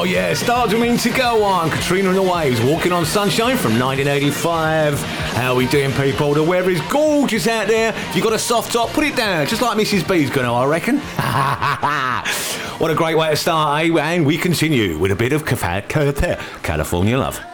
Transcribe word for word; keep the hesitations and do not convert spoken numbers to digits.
Oh yeah, Stars Are Meant to Go On. Katrina and the Waves, Walking on Sunshine from nineteen eighty-five. How we doing, people? The weather is gorgeous out there. If you've got a soft top, put it down, just like Missus B's gonna, I reckon. What a great way to start, eh? And we continue with a bit of California love.